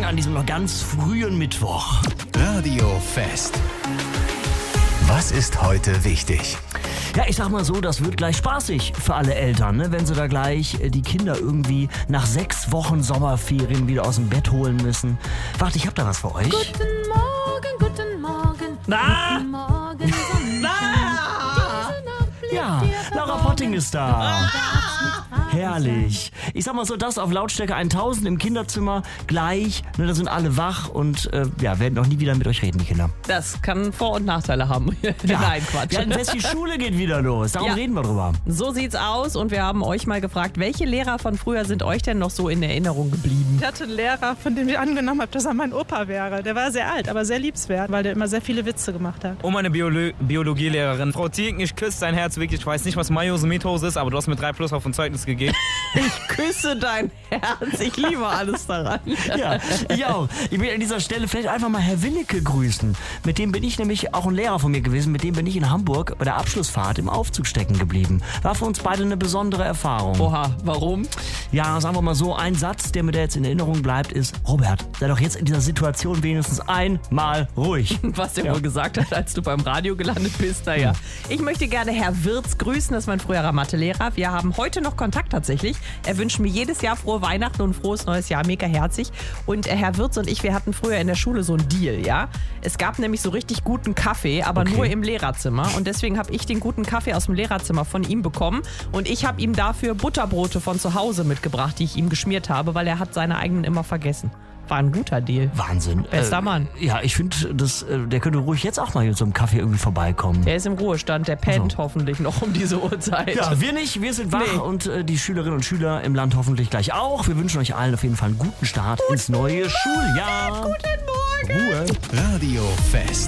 an diesem noch ganz frühen Mittwoch. Radio Fest. Was ist heute wichtig? Ja, ich sag mal so, das wird gleich spaßig für alle Eltern, ne? Wenn sie da gleich die Kinder irgendwie nach 6 Wochen Sommerferien wieder aus dem Bett holen müssen. Warte, ich hab da was für euch. Guten Morgen, guten Morgen. Na? Guten Morgen, Sonnenschein. Ja, Laura Potting ist da. Herrlich. Ich sag mal so, das auf Lautstärke 1000 im Kinderzimmer gleich. Ne, da sind alle wach und werden noch nie wieder mit euch reden, die Kinder. Das kann Vor- und Nachteile haben. Nein, Quatsch. Wir halten fest, die Schule geht wieder los. Darum Ja. reden wir drüber. So sieht's aus und wir haben euch mal gefragt, welche Lehrer von früher sind euch denn noch so in Erinnerung geblieben? Ich hatte einen Lehrer, von dem ich angenommen habe, dass er mein Opa wäre. Der war sehr alt, aber sehr liebenswert, weil der immer sehr viele Witze gemacht hat. Oh, meine Biologielehrerin. Frau Thieken, ich küsse dein Herz wirklich. Ich weiß nicht, was Mayose Methose ist, aber du hast mir 3+ auf ein Zeugnis gegeben. Ich küsse dein Herz. Ich liebe alles daran. Ja, ich auch. Ich will an dieser Stelle vielleicht einfach mal Herr Winnecke grüßen. Mit dem bin ich nämlich auch ein Lehrer von mir gewesen. Mit dem bin ich in Hamburg bei der Abschlussfahrt im Aufzug stecken geblieben. War für uns beide eine besondere Erfahrung. Oha, warum? Ja, sagen wir mal so, ein Satz, der mir da jetzt in Erinnerung bleibt, ist: Robert, sei doch jetzt in dieser Situation wenigstens einmal ruhig. Was er wohl gesagt hat, als du beim Radio gelandet bist. Naja. Ich möchte gerne Herr Wirz grüßen, das ist mein früherer Mathelehrer. Wir haben heute noch Kontakt tatsächlich. Er wünscht mir jedes Jahr frohe Weihnachten und ein frohes neues Jahr, mega herzig. Und Herr Wirz und ich, wir hatten früher in der Schule so einen Deal, ja. Es gab nämlich so richtig guten Kaffee, aber nur im Lehrerzimmer. Und deswegen habe ich den guten Kaffee aus dem Lehrerzimmer von ihm bekommen. Und ich habe ihm dafür Butterbrote von zu Hause mitgebracht, die ich ihm geschmiert habe, weil er hat seine eigenen immer vergessen. War ein guter Deal. Wahnsinn. Bester Mann. Ja, ich finde, der könnte ruhig jetzt auch mal hier mit so einem Kaffee irgendwie vorbeikommen. Der ist im Ruhestand, der pennt hoffentlich noch um diese Uhrzeit. Ja, wir nicht, wir sind wach Nee. und die Schülerinnen und Schüler im Land hoffentlich gleich auch. Wir wünschen euch allen auf jeden Fall einen guten Start ins neue Schuljahr. Guten Morgen. Ruhe. Radio Fest.